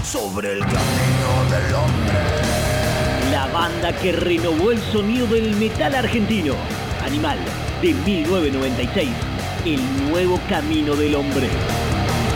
sobre el camino del hombre. La banda que renovó el sonido del metal argentino. Animal, de 1996, el nuevo camino del hombre.